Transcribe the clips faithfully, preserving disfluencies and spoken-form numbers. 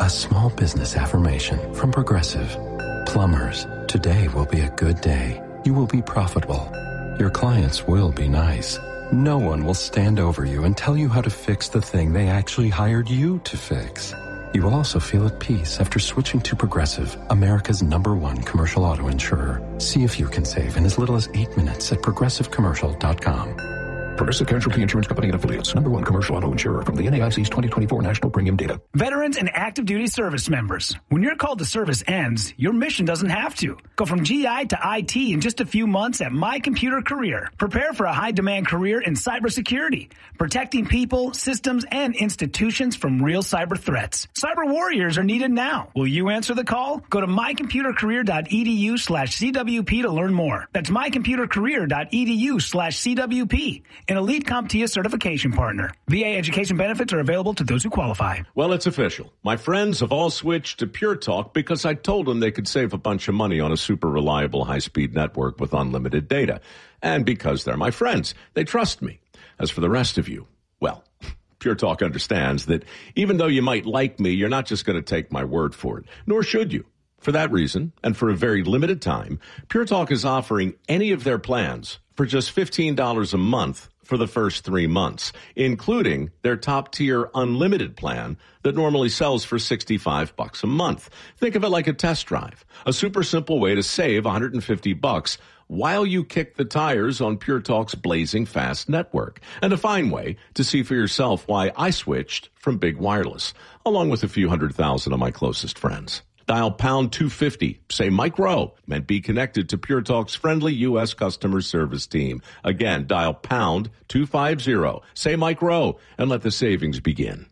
A small business affirmation from Progressive. Plumbers, today will be a good day. You will be profitable. Your clients will be nice. No one will stand over you and tell you how to fix the thing they actually hired you to fix. You will also feel at peace after switching to Progressive, America's number one commercial auto insurer. See if you can save in as little as eight minutes at progressive commercial dot com. Progressive Casualty Insurance Company and Affiliates. Number one commercial auto insurer from the N A I C's twenty twenty-four National Premium Data. Veterans and active duty service members. When your call to service ends, your mission doesn't have to. Go from G I to I T in just a few months at My Computer Career. Prepare for a high-demand career in cybersecurity, protecting people, systems, and institutions from real cyber threats. Cyber warriors are needed now. Will you answer the call? Go to my computer career dot e d u slash c w p to learn more. That's my computer career dot e d u slash c w p. An elite CompTIA certification partner. V A education benefits are available to those who qualify. Well, it's official. My friends have all switched to Pure Talk because I told them they could save a bunch of money on a super reliable high-speed network with unlimited data. And because they're my friends, they trust me. As for the rest of you, well, Pure Talk understands that even though you might like me, you're not just going to take my word for it, nor should you. For that reason, and for a very limited time, Pure Talk is offering any of their plans for just fifteen dollars a month for the first three months, including their top-tier unlimited plan that normally sells for sixty-five bucks a month. Think of it like a test drive, a super simple way to save one hundred fifty bucks while you kick the tires on Pure Talk's blazing fast network, and a fine way to see for yourself why I switched from Big Wireless, along with a few hundred thousand of my closest friends. Dial pound two fifty, say Mike Rowe, and be connected to Pure Talk's friendly U S customer service team. Again, dial pound two fifty, say Mike Rowe, and let the savings begin.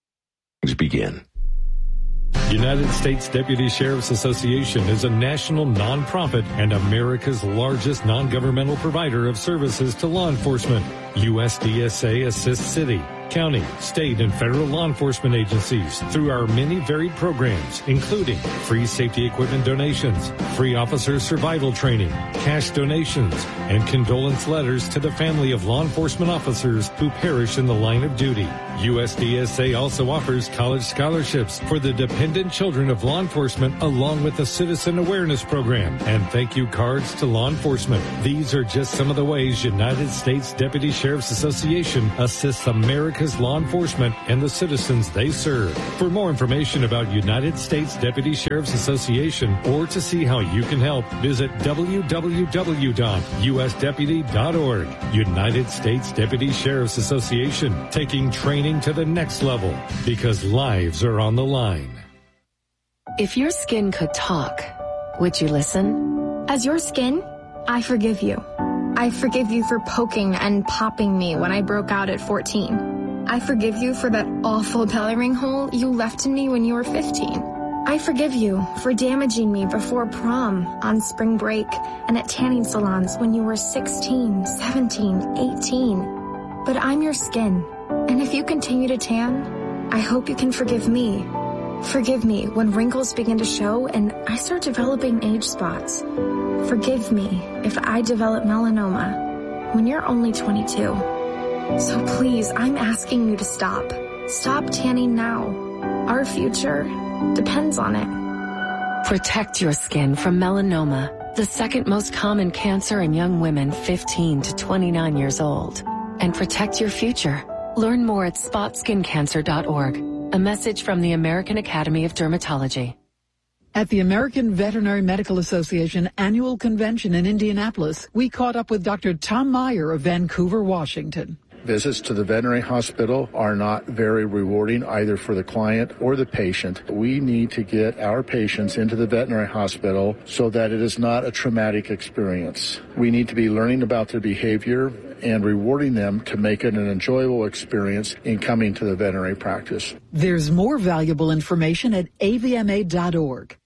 Begin. United States Deputy Sheriff's Association is a national nonprofit and America's largest non-governmental provider of services to law enforcement. U S D S A assists city, county, state, and federal law enforcement agencies through our many varied programs, including free safety equipment donations, free officer survival training, cash donations, and condolence letters to the family of law enforcement officers who perish in the line of duty. U S D S A also offers college scholarships for the dependent children of law enforcement, along with a citizen awareness program and thank you cards to law enforcement. These are just some of the ways United States Deputy Sheriff's Association assists America's law enforcement and the citizens they serve. For more information about United States Deputy Sheriff's Association or to see how you can help, visit w w w dot u s deputy dot org. United States Deputy Sheriff's Association, taking training to the next level because lives are on the line. If your skin could talk, would you listen? As your skin, I forgive you. I forgive you for poking and popping me when I broke out at fourteen. I forgive you for that awful belly ring hole you left in me when you were fifteen. I forgive you for damaging me before prom, on spring break, and at tanning salons when you were sixteen, seventeen, eighteen. But I'm your skin, and if you continue to tan, I hope you can forgive me. Forgive me when wrinkles begin to show and I start developing age spots. Forgive me if I develop melanoma when you're only twenty-two. So please, I'm asking you to stop. Stop tanning now. Our future depends on it. Protect your skin from melanoma, the second most common cancer in young women fifteen to twenty-nine years old. And protect your future. Learn more at spot skin cancer dot org. A message from the American Academy of Dermatology. At the American Veterinary Medical Association annual convention in Indianapolis, we caught up with Doctor Tom Meyer of Vancouver, Washington. Visits to the veterinary hospital are not very rewarding either for the client or the patient. We need to get our patients into the veterinary hospital so that it is not a traumatic experience. We need to be learning about their behavior and rewarding them to make it an enjoyable experience in coming to the veterinary practice. There's more valuable information at a v m a dot org.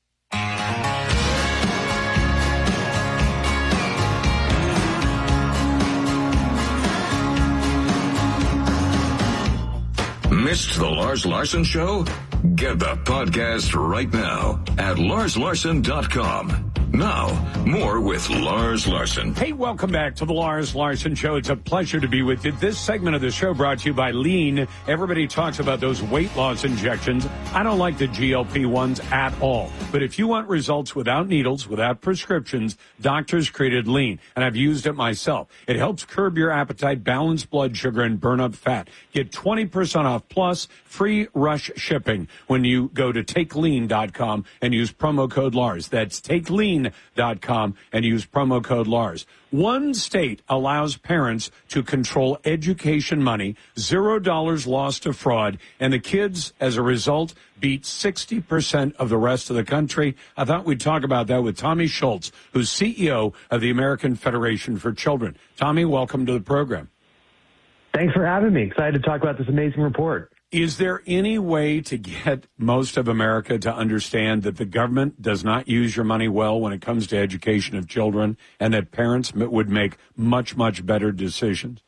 Missed the Lars Larson Show? Get the podcast right now at lars larson dot com. Now, more with Lars Larson. Hey, welcome back to the Lars Larson Show. It's a pleasure to be with you. This segment of the show brought to you by Lean. Everybody talks about those weight loss injections. I don't like the G L P ones at all. But if you want results without needles, without prescriptions, doctors created Lean. And I've used it myself. It helps curb your appetite, balance blood sugar, and burn up fat. Get twenty percent off plus free rush shipping when you go to take lean dot com and use promo code Lars. That's take lean dot com and use promo code Lars. One state allows parents to control education money, zero dollars lost to fraud, and the kids, as a result, beat sixty percent of the rest of the country. I thought we'd talk about that with Tommy Schultz, who's C E O of the American Federation for Children. Tommy, welcome to the program. Thanks for having me. Excited to talk about this amazing report. Is there any way to get most of America to understand that the government does not use your money well when it comes to education of children, and that parents would make much, much better decisions?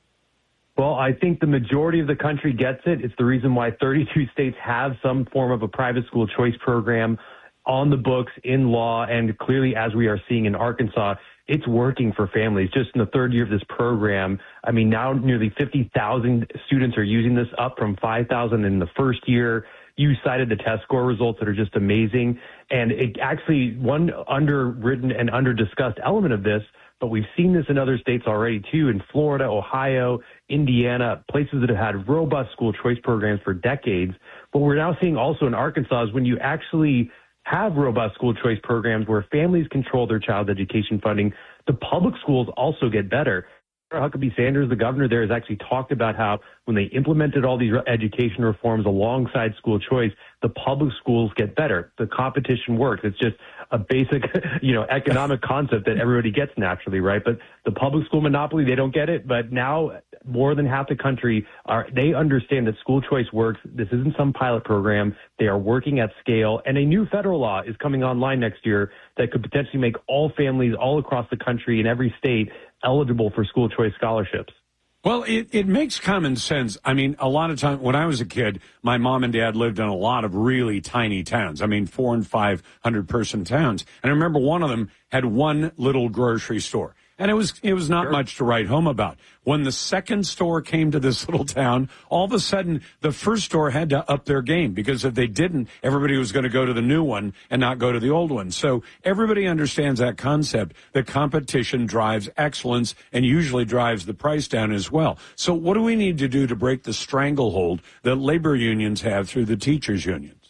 Well, I think the majority of the country gets it. It's the reason why thirty-two states have some form of a private school choice program on the books in law. And clearly, as we are seeing in Arkansas, it's working for families. Just in the third year of this program, I mean, now nearly fifty thousand students are using this, up from five thousand in the first year. You cited the test score results that are just amazing. And it actually, one underwritten and under-discussed element of this, but we've seen this in other states already too, in Florida, Ohio, Indiana, places that have had robust school choice programs for decades. But we're now seeing also in Arkansas is when you actually have robust school choice programs where families control their child's education funding, the public schools also get better. Huckabee Sanders, the governor there, has actually talked about how when they implemented all these education reforms alongside school choice, the public schools get better. The competition works. It's just a basic, you know, economic concept that everybody gets naturally, right? But the public school monopoly, they don't get it. But now more than half the country are, they understand that school choice works. This isn't some pilot program. They are working at scale. And a new federal law is coming online next year that could potentially make all families all across the country in every state eligible for school choice scholarships. Well, it, it makes common sense. I mean, a lot of time when I was a kid, my mom and dad lived in a lot of really tiny towns. I mean, four and five hundred person towns. And I remember one of them had one little grocery store. And it was it was not sure. much to write home about. When the second store came to this little town, all of a sudden the first store had to up their game, because if they didn't, everybody was going to go to the new one and not go to the old one. So everybody understands that concept, that competition drives excellence and usually drives the price down as well. So what do we need to do to break the stranglehold that labor unions have through the teachers' unions?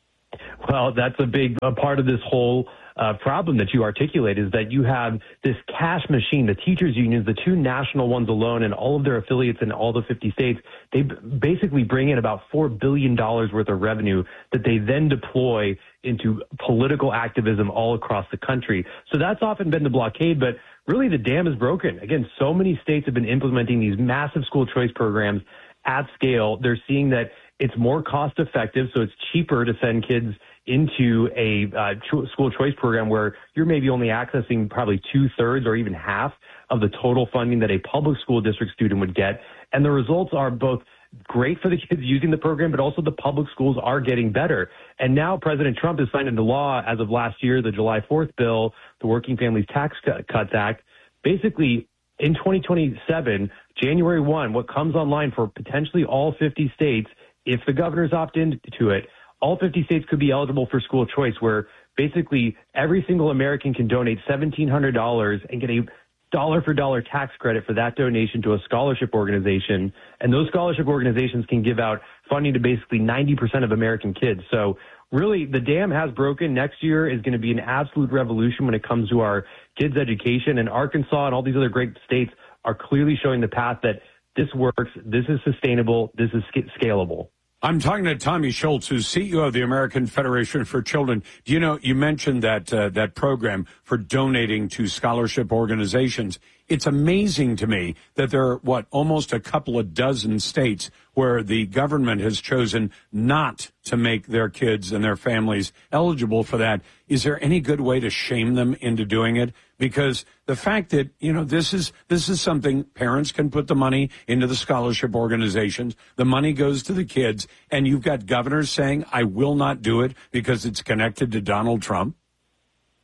Well, that's a big a part of this whole Uh, problem that you articulate, is that you have this cash machine. The teachers unions, the two national ones alone, and all of their affiliates in all the fifty states, they b- basically bring in about four billion dollars worth of revenue that they then deploy into political activism all across the country. So that's often been the blockade, but really the dam is broken. Again, so many states have been implementing these massive school choice programs at scale. They're seeing that it's more cost effective, so it's cheaper to send kids into a uh, cho- school choice program where you're maybe only accessing probably two-thirds or even half of the total funding that a public school district student would get. And the results are both great for the kids using the program, but also the public schools are getting better. And now President Trump has signed into law, as of last year, the July fourth bill, the Working Families Tax Cuts Act. Basically, in twenty twenty-seven, January first, what comes online for potentially all fifty states, if the governors opt into it, all fifty states could be eligible for school choice, where basically every single American can donate seventeen hundred dollars and get a dollar-for-dollar tax credit for that donation to a scholarship organization. And those scholarship organizations can give out funding to basically ninety percent of American kids. So really, the dam has broken. Next year is going to be an absolute revolution when it comes to our kids' education. And Arkansas and all these other great states are clearly showing the path that this works, this is sustainable, this is sc- scalable. I'm talking to Tommy Schultz, who's C E O of the American Federation for Children. Do you know, you mentioned that uh, that program for donating to scholarship organizations. It's amazing to me that there are, what, almost a couple of dozen states where the government has chosen not to make their kids and their families eligible for that. Is there any good way to shame them into doing it? Because the fact that, you know, this is this is something parents can put the money into the scholarship organizations. The money goes to the kids, and you've got governors saying, I will not do it because it's connected to Donald Trump.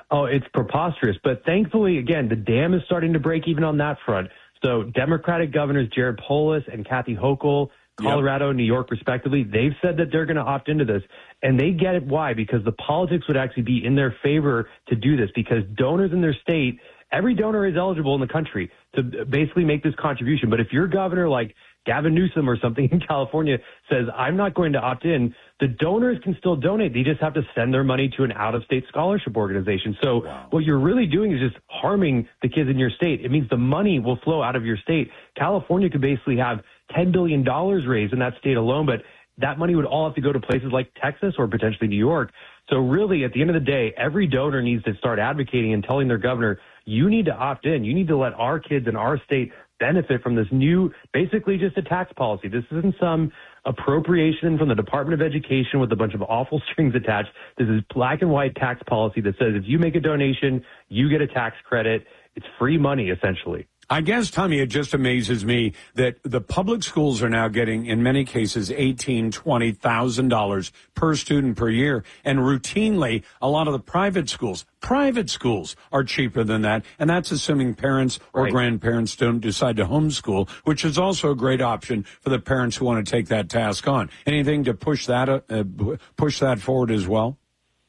Oh, it's preposterous. But thankfully, again, the dam is starting to break even on that front. So Democratic governors Jared Polis and Kathy Hochul, Colorado, yep. New York, respectively, they've said that they're going to opt into this. And they get it. Why? Because the politics would actually be in their favor to do this, because donors in their state, every donor is eligible in the country to basically make this contribution. But if your governor, like Gavin Newsom or something in California, says, I'm not going to opt in, the donors can still donate. They just have to send their money to an out-of-state scholarship organization. So wow. what you're really doing is just harming the kids in your state. It means the money will flow out of your state. California could basically have ten billion dollars raised in that state alone, but that money would all have to go to places like Texas or potentially New York. So really, at the end of the day, every donor needs to start advocating and telling their governor, you need to opt in. You need to let our kids in our state benefit from this new, basically just a tax policy. This isn't some appropriation from the Department of Education with a bunch of awful strings attached. This is black and white tax policy that says if you make a donation, you get a tax credit. It's free money, essentially. I guess, Tommy, it just amazes me that the public schools are now getting, in many cases, eighteen thousand dollars, twenty thousand dollars per student per year. And routinely, a lot of the private schools, private schools are cheaper than that. And that's assuming parents or right. grandparents don't decide to homeschool, which is also a great option for the parents who want to take that task on. Anything to push that, uh, push that forward as well?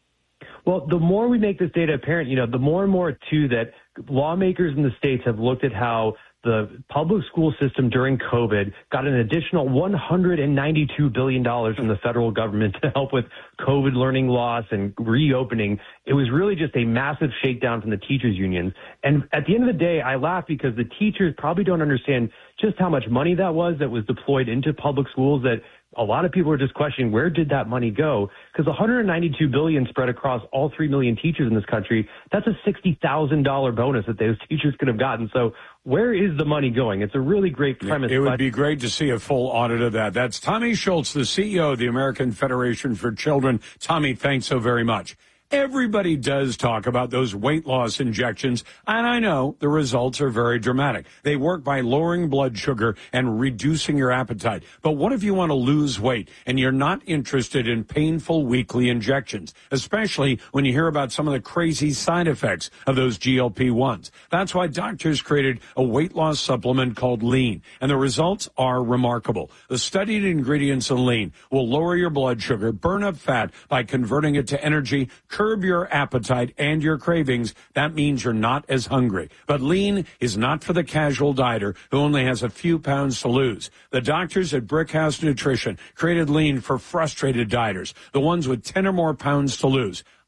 Well, the more we make this data apparent, you know, the more and more, too, that lawmakers in the states have looked at how the public school system during COVID got an additional one hundred ninety-two billion dollars from the federal government to help with COVID learning loss and reopening. It was really just a massive shakedown from the teachers unions. And at the end of the day, I laugh because the teachers probably don't understand just how much money that was that was deployed into public schools, that a lot of people are just questioning, where did that money go? Because one hundred ninety-two billion dollars spread across all three million teachers in this country, that's a sixty thousand dollars bonus that those teachers could have gotten. So where is the money going? It's a really great premise. It would be great to see a full audit of that. That's Tommy Schultz, the C E O of the American Federation for Children. Tommy, thanks so very much. Everybody does talk about those weight loss injections, and I know the results are very dramatic. They work by lowering blood sugar and reducing your appetite. But what if you want to lose weight and you're not interested in painful weekly injections, especially when you hear about some of the crazy side effects of those G L P ones? That's why doctors created a weight loss supplement called Lean, and the results are remarkable. The studied ingredients in Lean will lower your blood sugar, burn up fat by converting it to energy, curb your appetite and your cravings. That means you're not as hungry. But Lean is not for the casual dieter who only has a few pounds to lose. The doctors at Brickhouse Nutrition created Lean for frustrated dieters, the ones with ten or more pounds to lose.